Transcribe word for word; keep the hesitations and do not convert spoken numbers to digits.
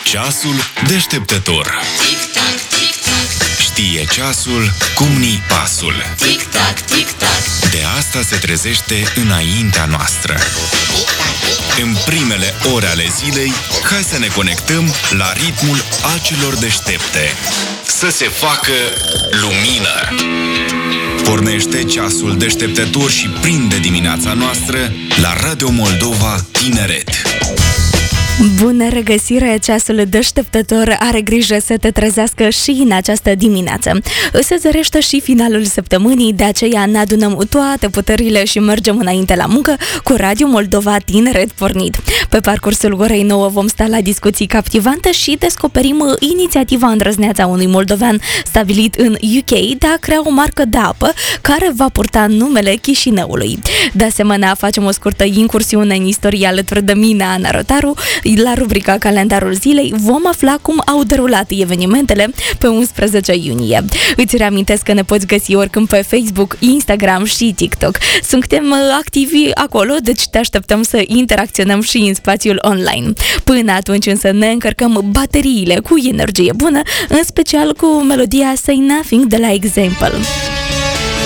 Ceasul deșteptător. Știe ceasul cum ni pasul. De asta se trezește înaintea noastră. În primele ore ale zilei, hai să ne conectăm la ritmul acelor deștepte. Să se facă lumină. Pornește ceasul deșteptător și prinde dimineața noastră la Radio Moldova Tineret. Bună regăsire! Ceasul deșteptător are grijă să te trezească și în această dimineață. Se zărește și finalul săptămânii, de aceea ne adunăm toate puterile și mergem înainte la muncă cu Radio Moldova Tineret pornit. Pe parcursul orei nouă vom sta la discuții captivante și descoperim inițiativa îndrăzneață a unui moldovean stabilit în U K de a crea o marcă de apă care va purta numele Chișinăului. De asemenea, facem o scurtă incursiune în istorie alături de mine, Ana Rotaru. La rubrica Calendarul zilei vom afla cum au derulat evenimentele pe unsprezece iunie. Îți reamintesc că ne poți găsi oricând pe Facebook, Instagram și TikTok. Suntem activi acolo, deci te așteptăm să interacționăm și în spațiul online. Până atunci însă ne încărcăm bateriile cu energie bună, în special cu melodia Say Nothing de la Example.